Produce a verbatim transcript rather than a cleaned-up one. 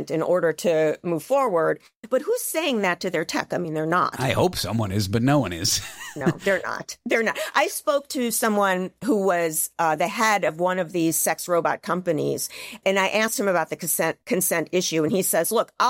in order to move forward. But who's saying that to their tech? I mean, they're not. I hope someone is, but no one is. No, they're not. They're not. I spoke to someone who was uh, the head of one of these sex robot companies, and I asked him about the consent consent issue, and he says, look, I'll